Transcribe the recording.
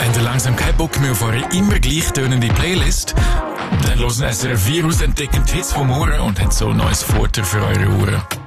Habt ihr langsam keinen Bock mehr auf eure immer gleich tönende Playlist? Dann hören SRF Virus entdecken die Hits vom Ohren und hat so ein neues Futter für eure Ohren.